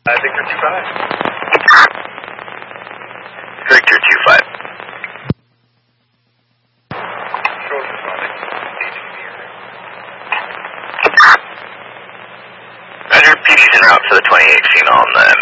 Victor 2-5. Victor 2-5. Control responding. Staging the area. Roger, PD's en route for the 28 female on the